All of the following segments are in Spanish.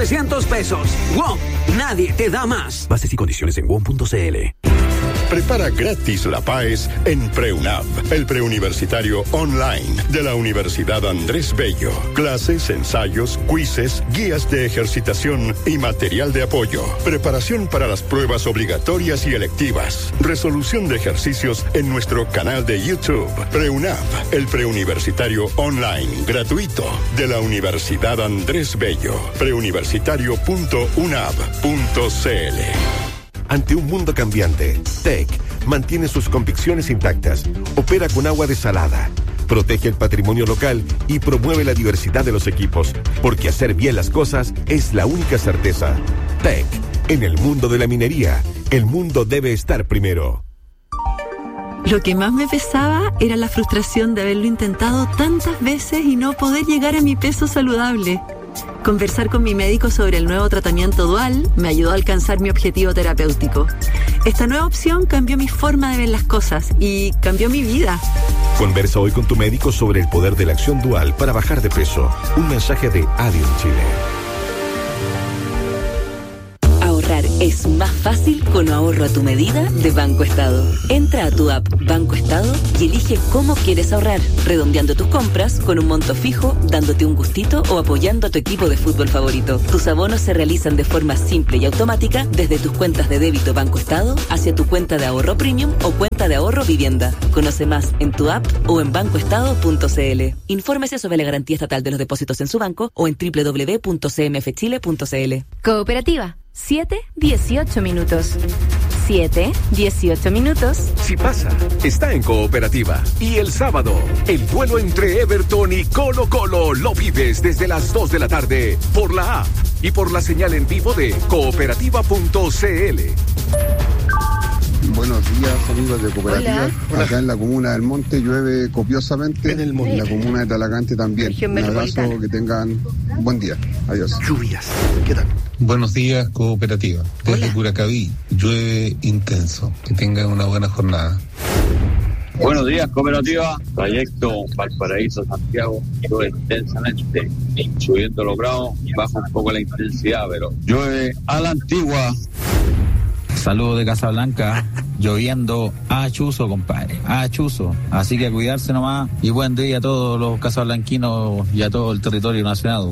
900 pesos. WOM, nadie te da más. Bases y condiciones en WOM.cl. Prepara gratis la PAES en PreUNAV, el preuniversitario online de la Universidad Andrés Bello. Clases, ensayos, quizzes, guías de ejercitación y material de apoyo. Preparación para las pruebas obligatorias y electivas. Resolución de ejercicios en nuestro canal de YouTube. PreUNAV, el preuniversitario online gratuito de la Universidad Andrés Bello. preuniversitario.unav.cl. Ante un mundo cambiante, TEC mantiene sus convicciones intactas, opera con agua desalada, protege el patrimonio local y promueve la diversidad de los equipos, porque hacer bien las cosas es la única certeza. TEC, en el mundo de la minería, el mundo debe estar primero. Lo que más me pesaba era la frustración de haberlo intentado tantas veces y no poder llegar a mi peso saludable. Conversar con mi médico sobre el nuevo tratamiento dual me ayudó a alcanzar mi objetivo terapéutico. Esta nueva opción cambió mi forma de ver las cosas y cambió mi vida. Conversa hoy con tu médico sobre el poder de la acción dual para bajar de peso. Un mensaje de Adium Chile. Ahorrar es más fácil con ahorro a tu medida de Banco Estado. Entra a tu app Banco Estado y elige cómo quieres ahorrar, redondeando tus compras con un monto fijo, dándote un gustito o apoyando a tu equipo de fútbol favorito. Tus abonos se realizan de forma simple y automática desde tus cuentas de débito Banco Estado hacia tu cuenta de ahorro premium o cuenta de ahorro vivienda. Conoce más en tu app o en bancoestado.cl. Infórmese sobre la garantía estatal de los depósitos en su banco o en www.cmfchile.cl. Cooperativa. 7:18 minutos. 7:18 minutos. Si pasa, está en Cooperativa. Y el sábado, el duelo entre Everton y Colo-Colo lo vives desde las 2 de la tarde por la app y por la señal en vivo de cooperativa.cl. Buenos días, amigos de Cooperativa. Hola. Acá en la comuna del Monte llueve copiosamente. En el Monte. En la comuna de Talagante también. Un abrazo, que tengan un buen día. Adiós. Lluvias. ¿Qué tal? Buenos días, Cooperativa. Desde Curacaví, llueve intenso. Que tengan una buena jornada. Buenos días, Cooperativa. Trayecto Valparaíso-Santiago. Llueve intensamente, subiendo los grados, baja un poco la intensidad, pero llueve a la antigua. Saludos de Casablanca, lloviendo a chuzo, compadre, a chuzo. Así que a cuidarse nomás y buen día a todos los casablanquinos y a todo el territorio nacional.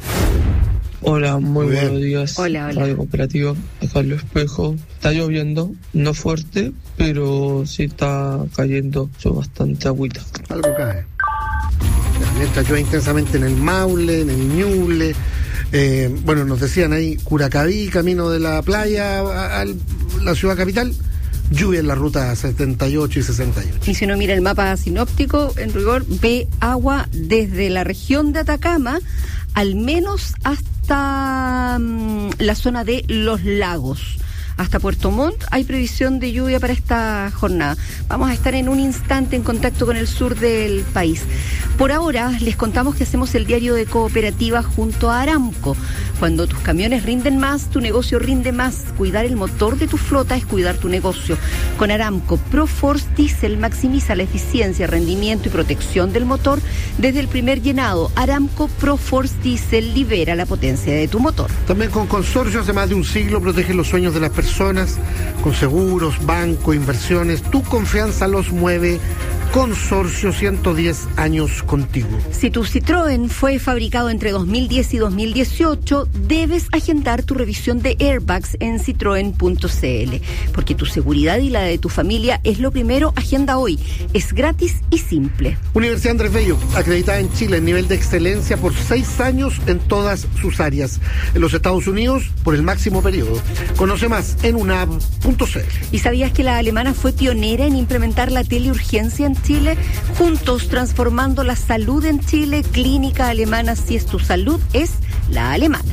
Hola, muy buenos días. Hola. Radio Cooperativa, acá en Los Espejos. Está lloviendo, no fuerte, pero sí está cayendo bastante agüita. Algo cae. Mientras llueve intensamente en el Maule, en el Ñuble. Bueno, nos decían ahí, Curacaví, camino de la playa a la ciudad capital, lluvia en la ruta 78 y 68. Y si uno mira el mapa sinóptico, en rigor, ve agua desde la región de Atacama, al menos hasta la zona de Los Lagos. Hasta Puerto Montt hay previsión de lluvia para esta jornada. Vamos a estar en un instante en contacto con el sur del país. Por ahora, les contamos que hacemos el diario de Cooperativa junto a Aramco. Cuando tus camiones rinden más, tu negocio rinde más. Cuidar el motor de tu flota es cuidar tu negocio. Con Aramco ProForce Diesel maximiza la eficiencia, rendimiento y protección del motor desde el primer llenado. Aramco ProForce Diesel libera la potencia de tu motor. También con Consorcio, hace más de un siglo, protege los sueños de las personas, con seguros, banco, inversiones. Tu confianza los mueve. Consorcio, 110 años contigo. Si tu Citroën fue fabricado entre 2010 y 2018, debes agendar tu revisión de airbags en citroen.cl, porque tu seguridad y la de tu familia es lo primero. Agenda hoy. Es gratis y simple. Universidad Andrés Bello, acreditada en Chile en nivel de excelencia por 6 años en todas sus áreas. En los Estados Unidos, por el máximo periodo. Conoce más en unav.cl. ¿Y sabías que la alemana fue pionera en implementar la teleurgencia en Chile? Juntos transformando la salud en Chile. Clínica Alemana, si es tu salud, es la alemana.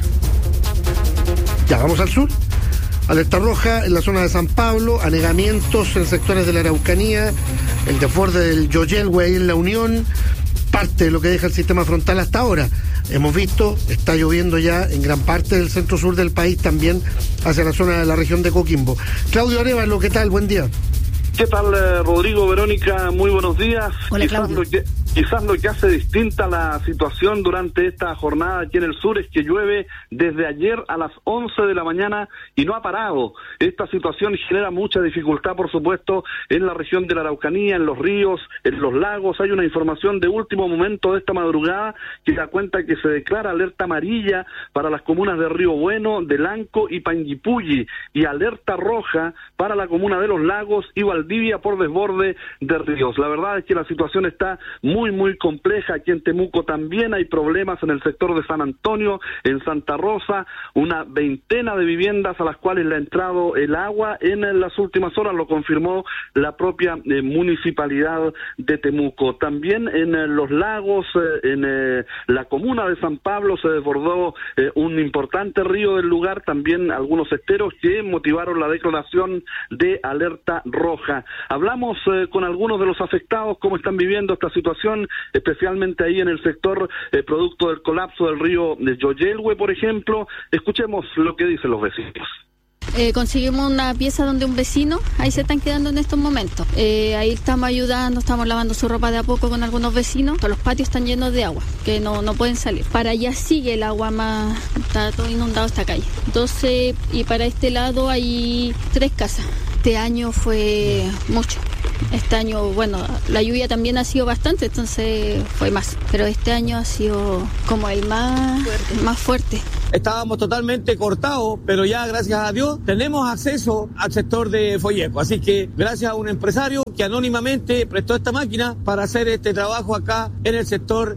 Ya vamos al sur. Alerta roja en la zona de San Pablo, anegamientos en sectores de la Araucanía, el desborde del Yoyelwe ahí en La Unión, parte de lo que deja el sistema frontal hasta ahora. Hemos visto, está lloviendo ya en gran parte del centro sur del país, también hacia la zona de la región de Coquimbo. Claudio Arevalo, ¿qué tal? Buen día. ¿Qué tal, Rodrigo, Verónica? Muy buenos días. Hola, Claudio. Quizás lo que hace distinta la situación durante esta jornada aquí en el sur es que llueve desde ayer a las 11 de la mañana y no ha parado. Esta situación genera mucha dificultad, por supuesto, en la región de la Araucanía, en los ríos, en los lagos. Hay una información de último momento de esta madrugada que da cuenta que se declara alerta amarilla para las comunas de Río Bueno, de Lanco y Panguipulli, y alerta roja para la comuna de Los Lagos y Valdivia por desborde de ríos. La verdad es que la situación está muy compleja. Aquí en Temuco también hay problemas en el sector de San Antonio, en Santa Rosa, una veintena de viviendas a las cuales le ha entrado el agua en las últimas horas, lo confirmó la propia municipalidad de Temuco. También en Los Lagos, en la comuna de San Pablo, se desbordó un importante río del lugar, también algunos esteros que motivaron la declaración de alerta roja. Hablamos con algunos de los afectados, cómo están viviendo esta situación, especialmente ahí en el sector producto del colapso del río de Yoyelhue, por ejemplo. Escuchemos lo que dicen los vecinos. Conseguimos una pieza donde un vecino, ahí se están quedando en estos momentos. Ahí estamos ayudando, estamos lavando su ropa de a poco con algunos vecinos. Todos los patios están llenos de agua, que no pueden salir. Para allá sigue el agua más, está todo inundado esta calle. Entonces, y para este lado hay 3 casas. Este año fue mucho. Este año, bueno, la lluvia también ha sido bastante, entonces fue más. Pero este año ha sido como el más fuerte. Estábamos totalmente cortados, pero ya gracias a Dios tenemos acceso al sector de Folleco. Así que gracias a un empresario que anónimamente prestó esta máquina para hacer este trabajo acá en el sector.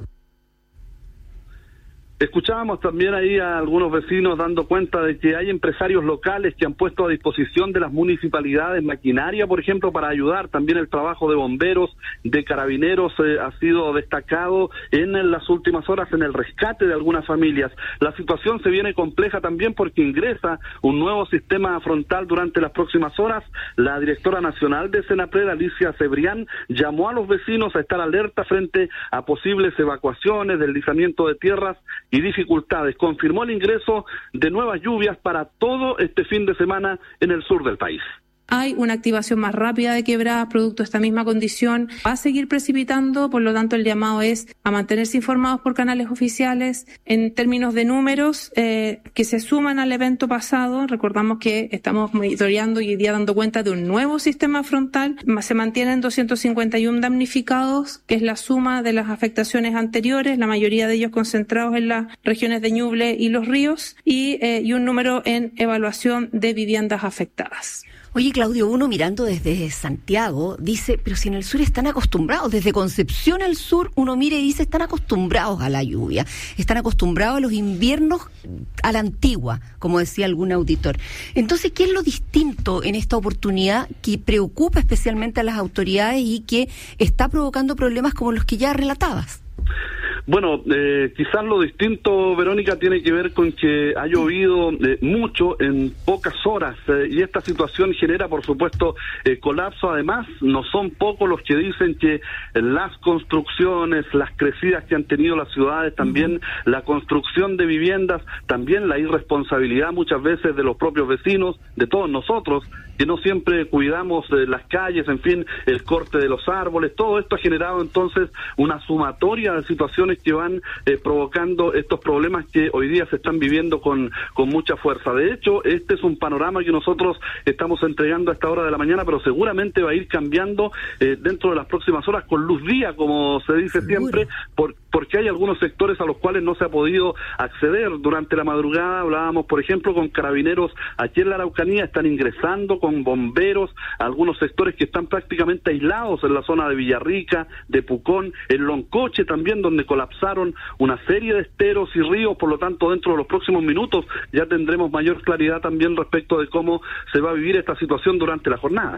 Escuchábamos también ahí a algunos vecinos dando cuenta de que hay empresarios locales que han puesto a disposición de las municipalidades maquinaria, por ejemplo, para ayudar. También el trabajo de bomberos, de carabineros ha sido destacado en las últimas horas en el rescate de algunas familias. La situación se viene compleja también porque ingresa un nuevo sistema frontal durante las próximas horas. La directora nacional de Senapred, Alicia Cebrián, llamó a los vecinos a estar alerta frente a posibles evacuaciones, deslizamiento de tierras y dificultades. Confirmó el ingreso de nuevas lluvias para todo este fin de semana en el sur del país. Hay una activación más rápida de quebradas producto de esta misma condición. Va a seguir precipitando, por lo tanto el llamado es a mantenerse informados por canales oficiales. En términos de números que se suman al evento pasado, recordamos que estamos monitoreando y hoy día dando cuenta de un nuevo sistema frontal. Se mantienen 251 damnificados, que es la suma de las afectaciones anteriores, la mayoría de ellos concentrados en las regiones de Ñuble y Los Ríos, y un número en evaluación de viviendas afectadas. Oye, Claudio, uno mirando desde Santiago dice, pero si en el sur están acostumbrados, desde Concepción al sur uno mira y dice, están acostumbrados a la lluvia, están acostumbrados a los inviernos a la antigua, como decía algún auditor. Entonces, ¿qué es lo distinto en esta oportunidad que preocupa especialmente a las autoridades y que está provocando problemas como los que ya relatabas? Bueno, quizás lo distinto, Verónica, tiene que ver con que ha llovido mucho en pocas horas y esta situación genera, por supuesto, colapso. Además, no son pocos los que dicen que las construcciones, las crecidas que han tenido las ciudades, también la construcción de viviendas, también la irresponsabilidad muchas veces de los propios vecinos, de todos nosotros, que no siempre cuidamos las calles, en fin, el corte de los árboles. Todo esto ha generado entonces una sumatoria de situaciones que van provocando estos problemas que hoy día se están viviendo con mucha fuerza. De hecho, este es un panorama que nosotros estamos entregando a esta hora de la mañana, pero seguramente va a ir cambiando dentro de las próximas horas con luz día, como se dice siempre, porque hay algunos sectores a los cuales no se ha podido acceder. Durante la madrugada hablábamos, por ejemplo, con carabineros aquí en la Araucanía, están ingresando con bomberos a algunos sectores que están prácticamente aislados en la zona de Villarrica, de Pucón, en Loncoche también, donde colapsaron una serie de esteros y ríos. Por lo tanto, dentro de los próximos minutos ya tendremos mayor claridad también respecto de cómo se va a vivir esta situación durante la jornada.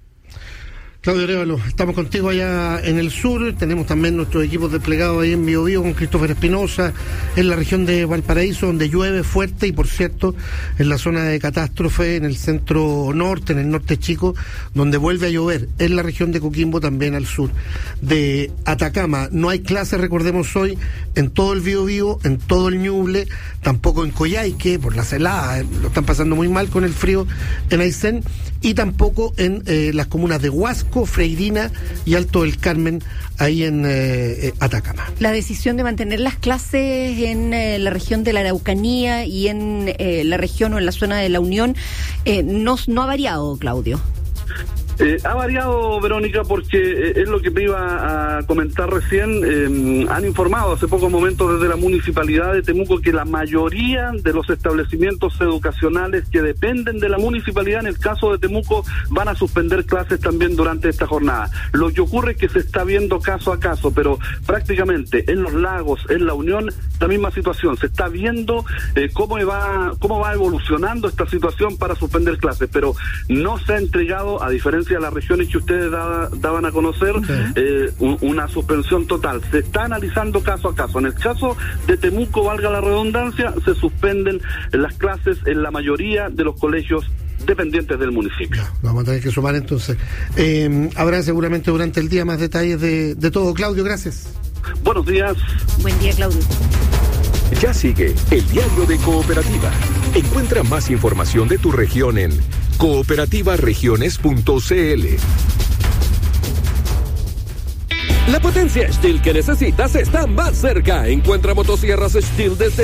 Claudio Arévalo, estamos contigo allá en el sur, tenemos también nuestros equipos desplegados ahí en Biobío con Christopher Espinosa, en la región de Valparaíso, donde llueve fuerte, y por cierto, en la zona de catástrofe, en el centro norte, en el norte chico, donde vuelve a llover, en la región de Coquimbo, también al sur de Atacama. No hay clases, recordemos hoy, en todo el Biobío, en todo el Ñuble, tampoco en Coyhaique, por las heladas, lo están pasando muy mal con el frío en Aysén, y tampoco en las comunas de Huasco, Pasco, Freirina y Alto del Carmen, ahí en Atacama. La decisión de mantener las clases en la región de la Araucanía y en la región o en la zona de la Unión no ha variado, Claudio. Ha variado, Verónica, porque es lo que te iba a comentar recién. Han informado hace pocos momentos desde la Municipalidad de Temuco que la mayoría de los establecimientos educacionales que dependen de la Municipalidad, en el caso de Temuco, van a suspender clases también durante esta jornada. Lo que ocurre es que se está viendo caso a caso, pero prácticamente en los lagos, en la Unión, la misma situación. Se está viendo cómo va evolucionando esta situación para suspender clases, pero no se ha entregado, a diferencia de las regiones que ustedes daban a conocer, una suspensión total. Se está analizando caso a caso. En el caso de Temuco, valga la redundancia, se suspenden las clases en la mayoría de los colegios dependientes del municipio. Vamos a tener que sumar entonces. Habrá seguramente durante el día más detalles de todo. Claudio, gracias. Buenos días. Buen día, Claudio. Ya sigue el Diario de Cooperativa. Encuentra más información de tu región en cooperativaregiones.cl. La potencia Stihl que necesitas está más cerca. Encuentra motosierras Stihl desde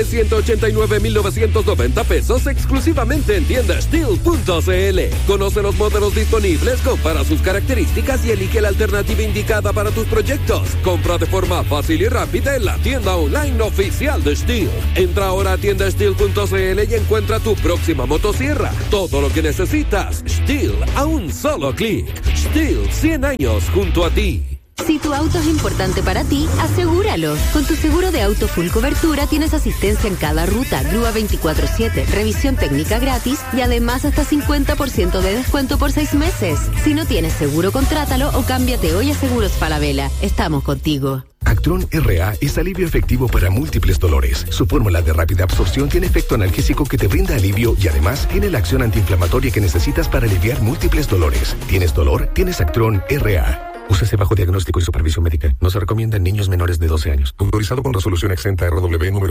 189,990 pesos exclusivamente en tienda Stihl.cl. Conoce los modelos disponibles, compara sus características y elige la alternativa indicada para tus proyectos. Compra de forma fácil y rápida en la tienda online oficial de Stihl. Entra ahora a tienda Stihl.cl y encuentra tu próxima motosierra. Todo lo que necesitas, Stihl a un solo clic. Stihl, 100 años junto a ti. Si tu auto es importante para ti, asegúralo. Con tu seguro de auto full cobertura tienes asistencia en cada ruta, grúa 24/7, revisión técnica gratis y además hasta 50% de descuento por 6 meses. Si no tienes seguro, contrátalo o cámbiate hoy a Seguros Falabella. Estamos contigo. Actron RA es alivio efectivo para múltiples dolores. Su fórmula de rápida absorción tiene efecto analgésico que te brinda alivio y además tiene la acción antiinflamatoria que necesitas para aliviar múltiples dolores. ¿Tienes dolor? Tienes Actron RA. Úsese bajo diagnóstico y supervisión médica. No se recomienda en niños menores de 12 años. Autorizado con resolución exenta RW número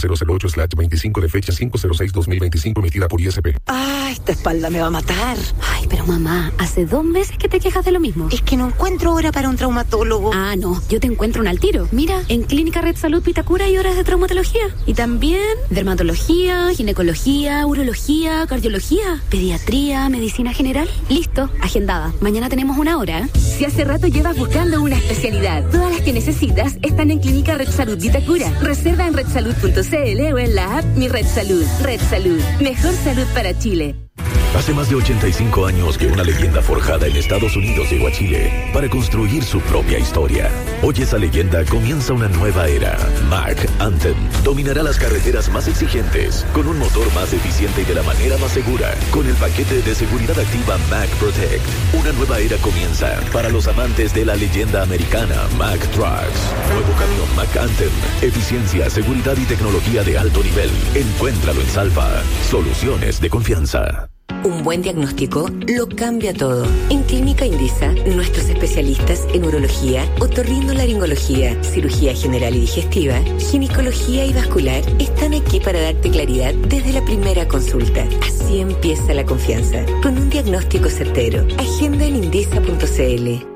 21008/25 de fecha 506/2025 emitida por ISP. ¡Ay, esta espalda me va a matar! Ay, pero mamá, hace 2 meses que te quejas de lo mismo. Es que no encuentro hora para un traumatólogo. Ah, no, yo te encuentro un al tiro. Mira, en Clínica Red Salud Vitacura hay horas de traumatología. Y también dermatología, ginecología, urología, cardiología, pediatría, medicina general. Listo, agendada. Mañana tenemos 1 hora. Si hace rato llevas buscando una especialidad, todas las que necesitas están en Clínica Red Salud Vitacura. Reserva en redsalud.cl o en la app Mi Red Salud. Red Salud, mejor salud para Chile. Hace más de 85 años que una leyenda forjada en Estados Unidos llegó a Chile para construir su propia historia. Hoy esa leyenda comienza una nueva era. Mack Anthem dominará las carreteras más exigentes con un motor más eficiente y de la manera más segura. Con el paquete de seguridad activa Mack Protect, una nueva era comienza para los amantes de la leyenda americana Mack Trucks. Nuevo camión Mack Anthem, eficiencia, seguridad y tecnología de alto nivel. Encuéntralo en Salva. Soluciones de confianza. Un buen diagnóstico lo cambia todo. En Clínica Indisa, nuestros especialistas en urología, otorrinolaringología, cirugía general y digestiva, ginecología y vascular están aquí para darte claridad desde la primera consulta. Así empieza la confianza, con un diagnóstico certero. Agenda en indisa.cl.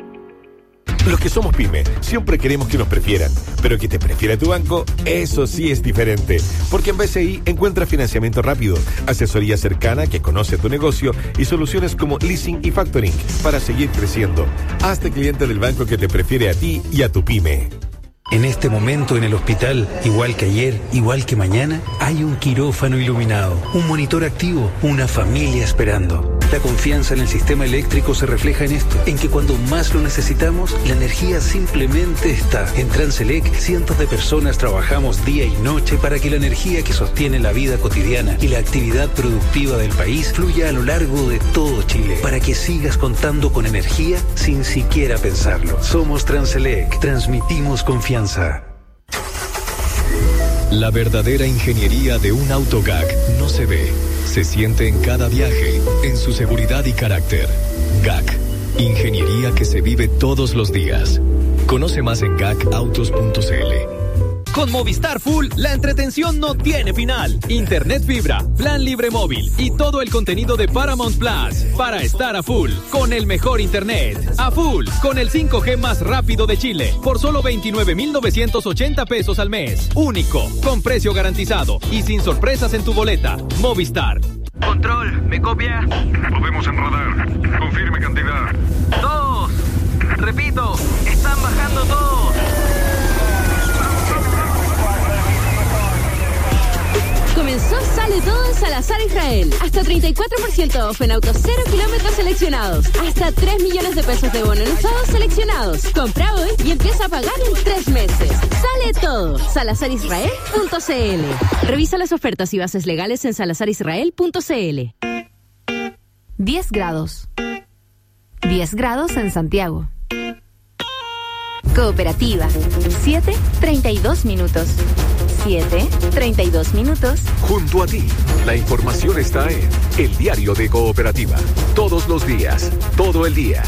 Los que somos pyme siempre queremos que nos prefieran, pero que te prefiera tu banco, eso sí es diferente. Porque en BCI encuentras financiamiento rápido, asesoría cercana que conoce tu negocio y soluciones como leasing y factoring para seguir creciendo. Hazte cliente del banco que te prefiere a ti y a tu pyme. En este momento en el hospital, igual que ayer, igual que mañana, hay un quirófano iluminado, un monitor activo, una familia esperando. La confianza en el sistema eléctrico se refleja en esto, en que cuando más lo necesitamos, la energía simplemente está. En Transelec, cientos de personas trabajamos día y noche para que la energía que sostiene la vida cotidiana y la actividad productiva del país fluya a lo largo de todo Chile, para que sigas contando con energía sin siquiera pensarlo. Somos Transelec, transmitimos confianza. La verdadera ingeniería de un auto GAC no se ve, se siente en cada viaje, en su seguridad y carácter. GAC, ingeniería que se vive todos los días. Conoce más en gacautos.cl. Con Movistar Full, la entretención no tiene final. Internet fibra, plan libre móvil y todo el contenido de Paramount Plus para estar a full con el mejor internet. A full con el 5G más rápido de Chile por solo 29,980 pesos al mes. Único, con precio garantizado y sin sorpresas en tu boleta. Movistar. Control, ¿me copia? Lo vemos en radar. Confirme cantidad. 2. Repito, están bajando todos. Comenzó Sale Todo en Salazar Israel. Hasta 34% off en autos 0 kilómetros seleccionados. Hasta 3 millones de pesos de bono en usados seleccionados. Compra hoy y empieza a pagar en 3 meses. Sale Todo. SalazarIsrael.cl. Revisa las ofertas y bases legales en SalazarIsrael.cl. 10 grados. 10 grados en Santiago. Cooperativa. 7:32 minutos. 7:32 minutos. Junto a ti, la información está en El Diario de Cooperativa. Todos los días, todo el día.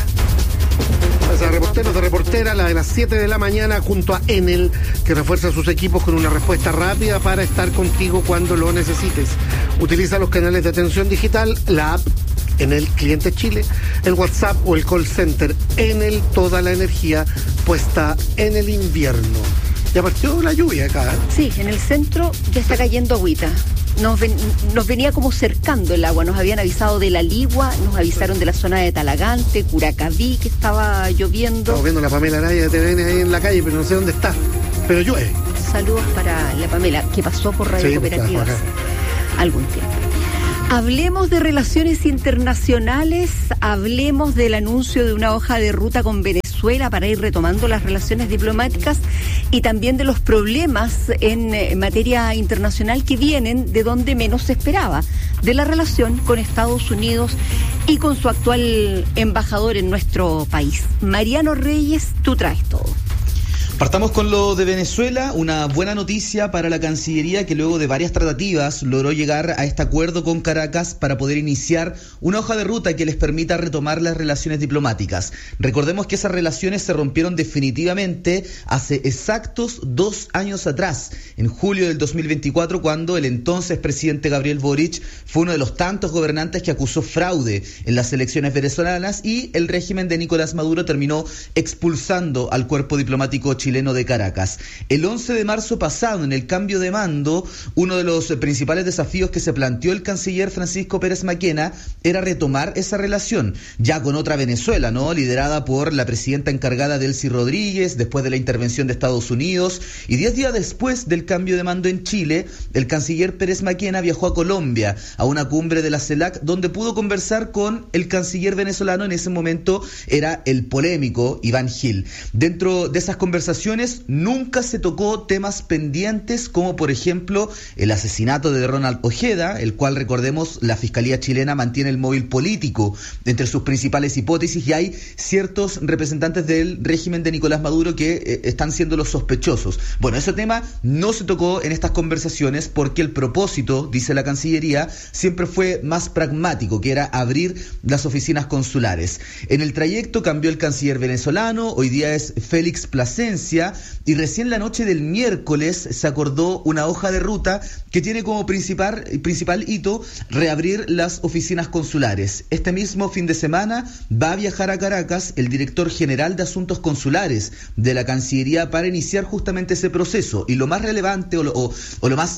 A reporteros de reportera, la de las 7 de la mañana, junto a Enel, que refuerza sus equipos con una respuesta rápida para estar contigo cuando lo necesites. Utiliza los canales de atención digital, la app Enel Cliente Chile, el WhatsApp o el call center. Enel, toda la energía puesta en el invierno. Ya partió la lluvia acá. Sí, en el centro ya está cayendo agüita. Nos venía como cercando el agua. Nos habían avisado de La Ligua, nos avisaron de la zona de Talagante, Curacaví, que estaba lloviendo. Estamos viendo la Pamela Araya de TVN ahí en la calle, pero no sé dónde está. Pero llueve. Saludos para la Pamela, que pasó por Radio Cooperativa hace algún tiempo. Hablemos de relaciones internacionales, hablemos del anuncio de una hoja de ruta con Venezuela para ir retomando las relaciones diplomáticas y también de los problemas en materia internacional que vienen de donde menos se esperaba, de la relación con Estados Unidos y con su actual embajador en nuestro país. Mariano Reyes, tú traes todo. Partamos con lo de Venezuela, una buena noticia para la Cancillería que luego de varias tratativas logró llegar a este acuerdo con Caracas para poder iniciar una hoja de ruta que les permita retomar las relaciones diplomáticas. Recordemos que esas relaciones se rompieron definitivamente hace exactos 2 años atrás, en julio del 2024, cuando el entonces presidente Gabriel Boric fue uno de los tantos gobernantes que acusó fraude en las elecciones venezolanas y el régimen de Nicolás Maduro terminó expulsando al cuerpo diplomático chileno de Caracas. El 11 de marzo pasado, en el cambio de mando, uno de los principales desafíos que se planteó el canciller Francisco Pérez Maquena era retomar esa relación, ya con otra Venezuela, ¿no? Liderada por la presidenta encargada Delcy Rodríguez, después de la intervención de Estados Unidos, y 10 días después del cambio de mando en Chile, el canciller Pérez Maquena viajó a Colombia, a una cumbre de la CELAC, donde pudo conversar con el canciller venezolano, en ese momento era el polémico Iván Gil. Dentro de esas conversaciones nunca se tocó temas pendientes como por ejemplo el asesinato de Ronald Ojeda, el cual, recordemos, la Fiscalía chilena mantiene el móvil político entre sus principales hipótesis y hay ciertos representantes del régimen de Nicolás Maduro que están siendo los sospechosos. Bueno, ese tema no se tocó en estas conversaciones porque el propósito, dice la Cancillería, siempre fue más pragmático, que era abrir las oficinas consulares. En el trayecto cambió el canciller venezolano, hoy día es Félix Plasencia, y recién la noche del miércoles se acordó una hoja de ruta que tiene como principal hito reabrir las oficinas consulares. Este mismo fin de semana va a viajar a Caracas el director general de Asuntos Consulares de la Cancillería para iniciar justamente ese proceso. Y lo más relevante o lo más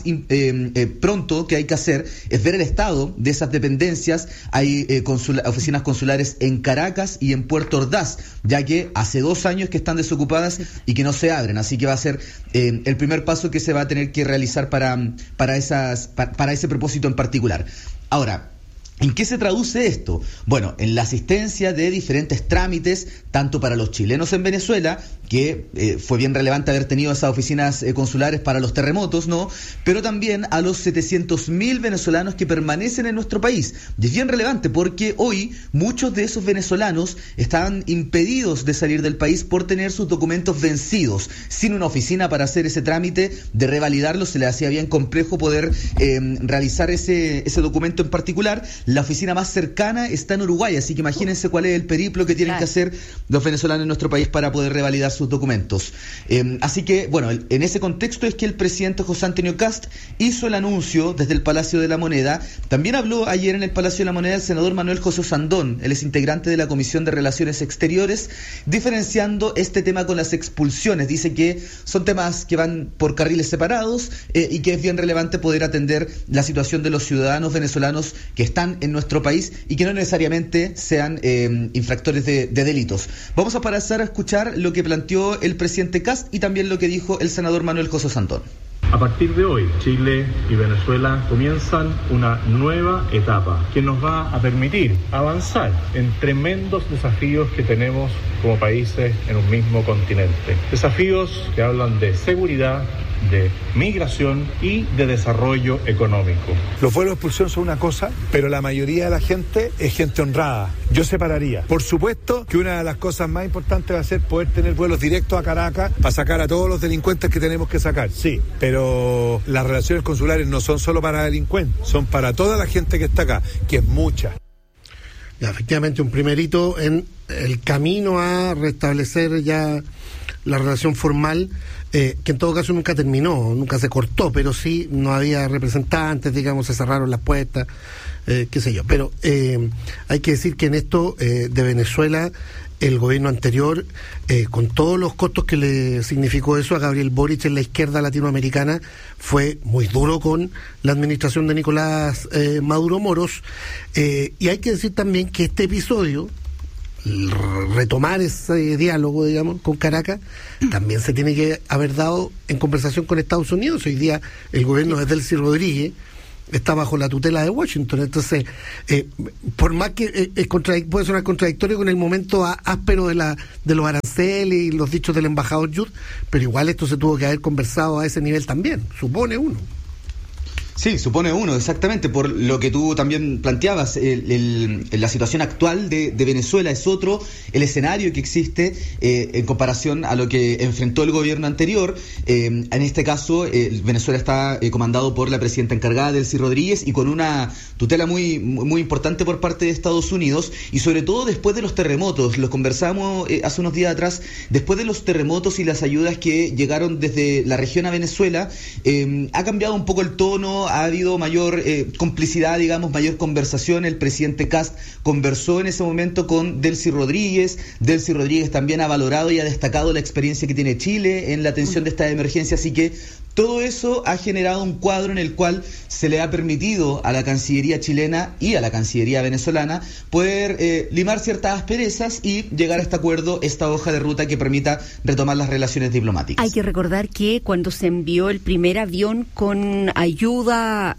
pronto que hay que hacer es ver el estado de esas dependencias. Hay oficinas consulares en Caracas y en Puerto Ordaz, ya que hace 2 años que están desocupadas y que no se abren, así que va a ser el primer paso que se va a tener que realizar para ese propósito en particular. Ahora, ¿en qué se traduce esto? Bueno, en la asistencia de diferentes trámites, tanto para los chilenos en Venezuela, que fue bien relevante haber tenido esas oficinas consulares para los terremotos, ¿no? Pero también a los 700.000 venezolanos que permanecen en nuestro país. Y es bien relevante porque hoy muchos de esos venezolanos están impedidos de salir del país por tener sus documentos vencidos. Sin una oficina para hacer ese trámite de revalidarlos, se les hacía bien complejo poder realizar ese documento en particular. La oficina más cercana está en Uruguay, así que imagínense cuál es el periplo que tienen que hacer los venezolanos en nuestro país para poder revalidar sus sus documentos. Así que, bueno, en ese contexto es que el presidente José Antonio Kast hizo el anuncio desde el Palacio de la Moneda. También habló ayer en el Palacio de la Moneda el senador Manuel José Osandón, él es integrante de la Comisión de Relaciones Exteriores, diferenciando este tema con las expulsiones. Dice que son temas que van por carriles separados y que es bien relevante poder atender la situación de los ciudadanos venezolanos que están en nuestro país y que no necesariamente sean infractores de delitos. Vamos a pasar a escuchar lo que planteó el presidente Kast y también lo que dijo el senador Manuel José Osandón. A partir de hoy, Chile y Venezuela comienzan una nueva etapa que nos va a permitir avanzar en tremendos desafíos que tenemos como países en un mismo continente. Desafíos que hablan de seguridad, de migración y de desarrollo económico. Los vuelos de expulsión son una cosa, pero la mayoría de la gente es gente honrada. Yo separaría. Por supuesto que una de las cosas más importantes va a ser poder tener vuelos directos a Caracas para sacar a todos los delincuentes que tenemos que sacar. Sí, pero las relaciones consulares no son solo para delincuentes, son para toda la gente que está acá, que es mucha. Ya, efectivamente, un primer hito en el camino a restablecer ya la relación formal, que en todo caso nunca terminó, nunca se cortó, pero sí no había representantes, digamos, se cerraron las puertas, qué sé yo. Pero hay que decir que en esto de Venezuela, el gobierno anterior, con todos los costos que le significó eso a Gabriel Boric en la izquierda latinoamericana, fue muy duro con la administración de Nicolás Maduro Moros, y hay que decir también que este episodio, retomar ese diálogo, digamos, con Caracas, también se tiene que haber dado en conversación con Estados Unidos. Hoy día el gobierno de Delcy Rodríguez está bajo la tutela de Washington, entonces por más que puede sonar contradictorio con el momento áspero de los aranceles y los dichos del embajador Judd, pero igual esto se tuvo que haber conversado a ese nivel también, supone uno. Sí, supone uno, exactamente, por lo que tú también planteabas, la situación actual de Venezuela es otro, el escenario que existe en comparación a lo que enfrentó el gobierno anterior. En este caso, Venezuela está comandado por la presidenta encargada, Delcy Rodríguez, y con una tutela muy, muy importante por parte de Estados Unidos, y sobre todo después de los terremotos, lo conversamos hace unos días atrás, después de los terremotos y las ayudas que llegaron desde la región a Venezuela, ha cambiado un poco el tono, ha habido mayor complicidad, digamos, mayor conversación. El presidente Kast conversó en ese momento con Delcy Rodríguez. Delcy Rodríguez también ha valorado y ha destacado la experiencia que tiene Chile en la atención de esta emergencia, así que todo eso ha generado un cuadro en el cual se le ha permitido a la Cancillería chilena y a la Cancillería venezolana poder limar ciertas asperezas y llegar a este acuerdo, esta hoja de ruta que permita retomar las relaciones diplomáticas. Hay que recordar que cuando se envió el primer avión con ayuda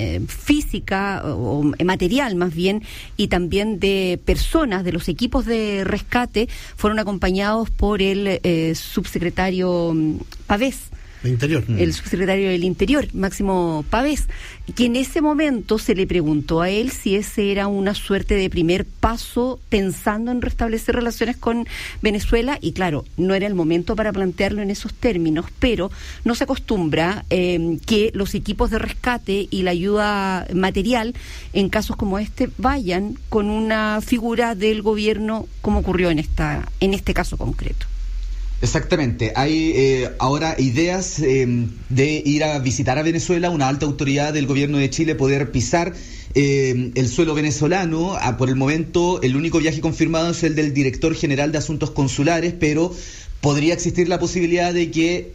física o material más bien, y también de personas, de los equipos de rescate, fueron acompañados por el subsecretario Pavés. El subsecretario del Interior, Máximo Pavés, que en ese momento se le preguntó a él si ese era una suerte de primer paso pensando en restablecer relaciones con Venezuela, y claro, no era el momento para plantearlo en esos términos, pero no se acostumbra que los equipos de rescate y la ayuda material en casos como este vayan con una figura del gobierno como ocurrió en este caso concreto. Exactamente, hay ahora ideas de ir a visitar a Venezuela, una alta autoridad del gobierno de Chile poder pisar el suelo venezolano. Por el momento el único viaje confirmado es el del director general de Asuntos Consulares, pero podría existir la posibilidad de que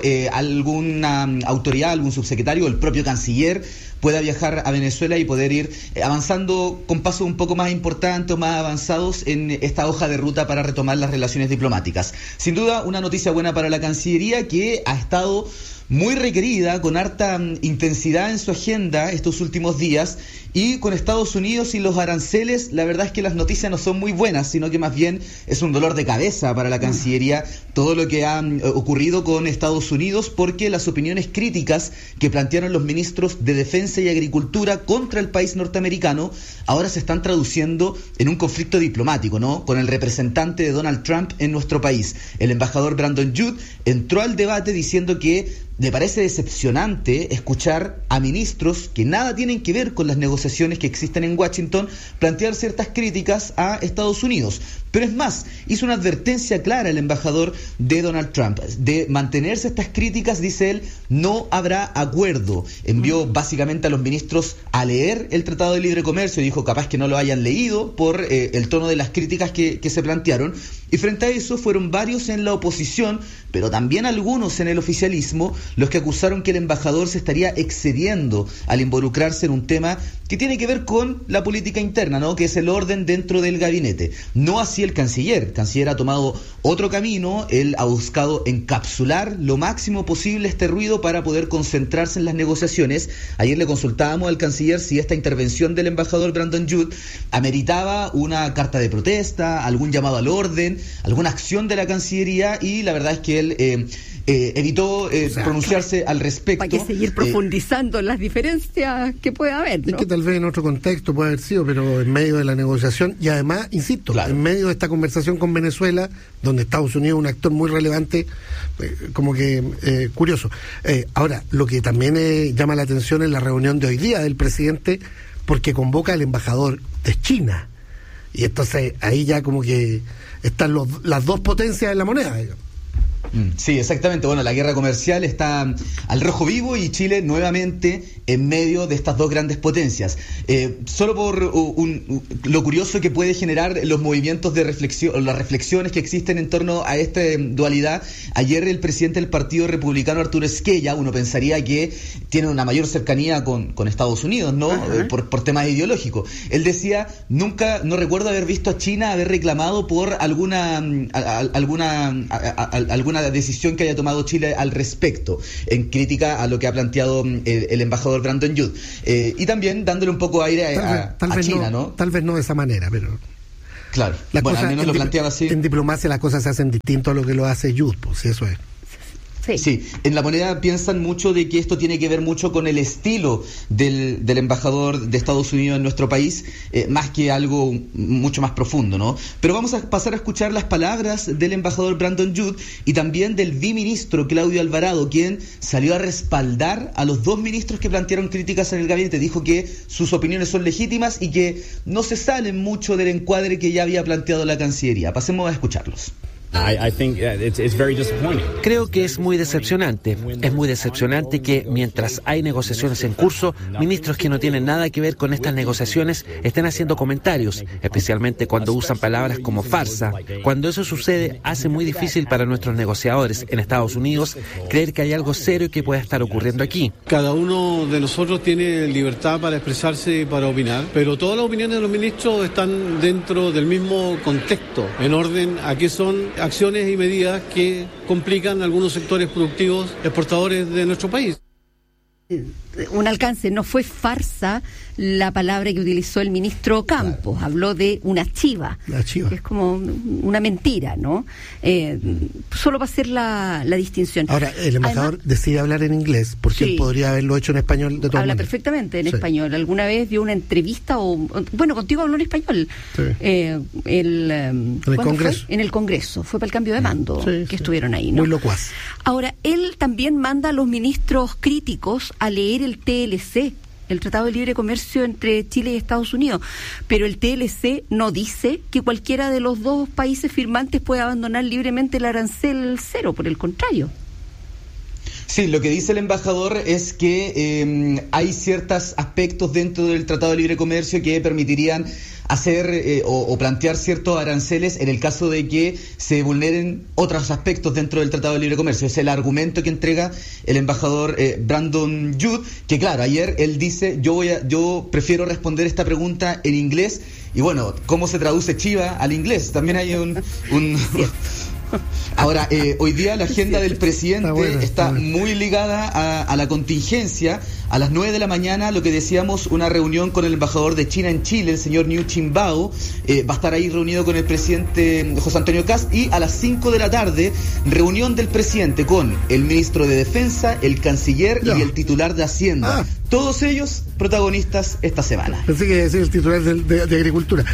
alguna autoridad, algún subsecretario o el propio canciller pueda viajar a Venezuela y poder ir avanzando con pasos un poco más importantes o más avanzados en esta hoja de ruta para retomar las relaciones diplomáticas. Sin duda, una noticia buena para la Cancillería, que ha estado muy requerida, con harta intensidad en su agenda estos últimos días, y con Estados Unidos y los aranceles, la verdad es que las noticias no son muy buenas, sino que más bien es un dolor de cabeza para la Cancillería todo lo que ha ocurrido con Estados Unidos, porque las opiniones críticas que plantearon los ministros de Defensa y Agricultura contra el país norteamericano ahora se están traduciendo en un conflicto diplomático, ¿no?, con el representante de Donald Trump en nuestro país. El embajador Brandon Judd entró al debate diciendo que me parece decepcionante escuchar a ministros que nada tienen que ver con las negociaciones que existen en Washington plantear ciertas críticas a Estados Unidos. Pero es más, hizo una advertencia clara el embajador de Donald Trump. De mantenerse estas críticas, dice él, no habrá acuerdo. Envió básicamente a los ministros a leer el Tratado de Libre Comercio. Dijo capaz que no lo hayan leído por el tono de las críticas que se plantearon. Y frente a eso fueron varios en la oposición, pero también algunos en el oficialismo, los que acusaron que el embajador se estaría excediendo al involucrarse en un tema que tiene que ver con la política interna, ¿no? Que es el orden dentro del gabinete. No así el canciller. El canciller ha tomado otro camino. Él ha buscado encapsular lo máximo posible este ruido para poder concentrarse en las negociaciones. Ayer le consultábamos al canciller si esta intervención del embajador Brandon Judd ameritaba una carta de protesta, algún llamado al orden, alguna acción de la Cancillería, y la verdad es que él evitó pronunciarse al respecto. Para que seguir profundizando en las diferencias que puede haber, ¿no? Es que tal vez en otro contexto puede haber sido, pero en medio de la negociación, y además, insisto, en medio de esta conversación con Venezuela, donde Estados Unidos es un actor muy relevante, como que curioso. Ahora, lo que también llama la atención es la reunión de hoy día del presidente, porque convoca al embajador de China. Y entonces ahí ya como que están las dos potencias en la moneda, digamos. Sí, exactamente. Bueno, la guerra comercial está al rojo vivo y Chile nuevamente en medio de estas dos grandes potencias. Solo por lo curioso que puede generar los movimientos de reflexión, las reflexiones que existen en torno a esta dualidad. Ayer el presidente del Partido Republicano, Arturo Esquella, uno pensaría que tiene una mayor cercanía con Estados Unidos, ¿no? Por temas ideológicos. Él decía, no recuerdo haber visto a China haber reclamado por alguna decisión que haya tomado Chile al respecto, en crítica a lo que ha planteado el embajador Brandon Judd, y también dándole un poco aire a China, ¿no? Tal vez no de esa manera, pero claro, al menos lo planteaba así. En diplomacia las cosas se hacen distinto a lo que lo hace Judd, pues eso es. Sí, en la moneda piensan mucho de que esto tiene que ver mucho con el estilo del embajador de Estados Unidos en nuestro país, más que algo mucho más profundo, ¿no? Pero vamos a pasar a escuchar las palabras del embajador Brandon Judd y también del viceministro Claudio Alvarado, quien salió a respaldar a los dos ministros que plantearon críticas en el gabinete. Dijo que sus opiniones son legítimas y que no se salen mucho del encuadre que ya había planteado la Cancillería. Pasemos a escucharlos. Creo que es muy decepcionante. Es muy decepcionante que mientras hay negociaciones en curso, ministros que no tienen nada que ver con estas negociaciones estén haciendo comentarios, especialmente cuando usan palabras como farsa. Cuando eso sucede, hace muy difícil para nuestros negociadores en Estados Unidos creer que hay algo serio que pueda estar ocurriendo aquí. Cada uno de nosotros tiene libertad para expresarse y para opinar, pero todas las opiniones de los ministros están dentro del mismo contexto, en orden a qué son acciones y medidas que complican algunos sectores productivos exportadores de nuestro país. Un alcance, no fue farsa la palabra que utilizó el ministro Campos, habló de una chiva, que es como una mentira, ¿no? Solo para hacer la distinción. Ahora, el embajador decide hablar en inglés, porque él podría haberlo hecho en español de todas Habla maneras. Perfectamente en español. Alguna vez dio una entrevista, bueno, contigo habló en español. En el Congreso. En el Congreso, fue para el cambio de mando que estuvieron ahí, ¿no? Muy locuaz. Ahora, él también manda a los ministros críticos a leer el TLC, el Tratado de Libre Comercio entre Chile y Estados Unidos, pero el TLC no dice que cualquiera de los dos países firmantes puede abandonar libremente el arancel cero, por el contrario. Sí, lo que dice el embajador es que hay ciertos aspectos dentro del Tratado de Libre Comercio que permitirían hacer o plantear ciertos aranceles en el caso de que se vulneren otros aspectos dentro del Tratado de Libre Comercio. Es el argumento que entrega el embajador Brandon Judd, que claro, ayer él dice, yo prefiero responder esta pregunta en inglés, y bueno, ¿cómo se traduce chiva al inglés? También hay un Ahora, hoy día la agenda del presidente está muy ligada a la contingencia. A las 9 de la mañana, lo que decíamos, una reunión con el embajador de China en Chile, el señor Niu Qianbao, va a estar ahí reunido con el presidente José Antonio Kast, y a las 5 de la tarde, reunión del presidente con el ministro de Defensa, el canciller y el titular de Hacienda. Todos ellos protagonistas esta semana. Pensé que iba a decir el titular de Agricultura.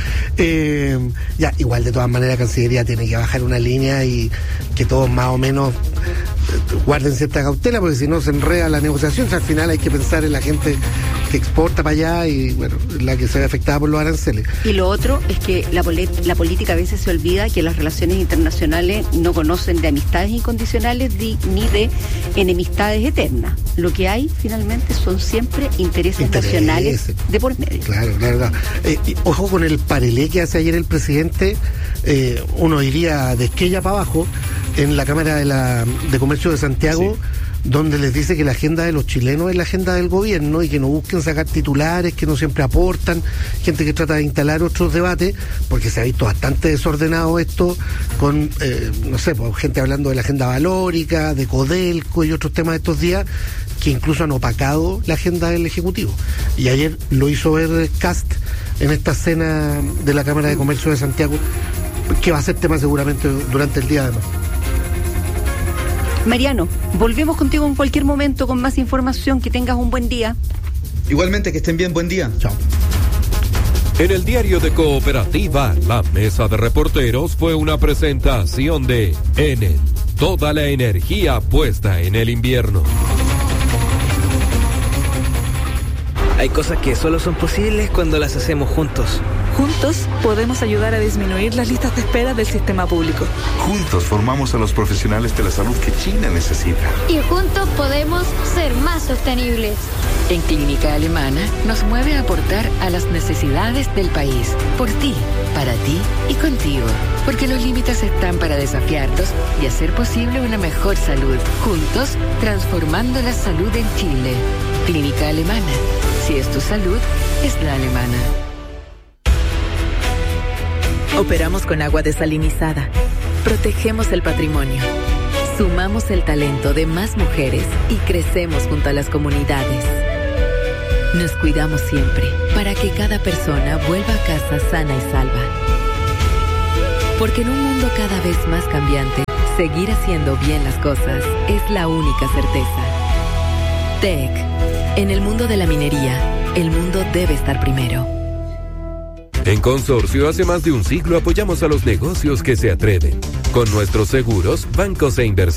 Igual de todas maneras Cancillería tiene que bajar una línea y que todos más o menos guarden cierta cautela, porque si no se enreda la negociación. O sea, al final hay que pensar en la gente que exporta para allá y, bueno, la que se ve afectada por los aranceles. Y lo otro es que la política a veces se olvida que las relaciones internacionales no conocen de amistades incondicionales ni de enemistades eternas. Lo que hay finalmente son siempre intereses nacionales de por medio. Claro. Ojo con el parelé que hace ayer el presidente, uno iría de Esquella para abajo, en la Cámara de Comercio de Santiago, donde les dice que la agenda de los chilenos es la agenda del gobierno y que no busquen sacar titulares, que no siempre aportan, gente que trata de instalar otros debates, porque se ha visto bastante desordenado esto con, pues, gente hablando de la agenda valórica, de Codelco y otros temas de estos días, que incluso han opacado la agenda del Ejecutivo. Y ayer lo hizo ver Kast en esta cena de la Cámara de Comercio de Santiago, que va a ser tema seguramente durante el día además. Mariano, volvemos contigo en cualquier momento con más información. Que tengas un buen día. Igualmente, que estén bien, buen día. Chao. En el diario de Cooperativa, la mesa de reporteros fue una presentación de Enel. Toda la energía puesta en el invierno. Hay cosas que solo son posibles cuando las hacemos juntos. Juntos podemos ayudar a disminuir las listas de espera del sistema público. Juntos formamos a los profesionales de la salud que China necesita. Y juntos podemos ser más sostenibles. En Clínica Alemana nos mueve a aportar a las necesidades del país. Por ti, para ti y contigo. Porque los límites están para desafiarlos y hacer posible una mejor salud. Juntos, transformando la salud en Chile. Clínica Alemana. Si es tu salud, es la alemana. Operamos con agua desalinizada. Protegemos el patrimonio. Sumamos el talento de más mujeres y crecemos junto a las comunidades. Nos cuidamos siempre para que cada persona vuelva a casa sana y salva. Porque en un mundo cada vez más cambiante, seguir haciendo bien las cosas es la única certeza. TEC. En el mundo de la minería, el mundo debe estar primero. En Consorcio, hace más de un siglo apoyamos a los negocios que se atreven. Con nuestros seguros, bancos e inversiones.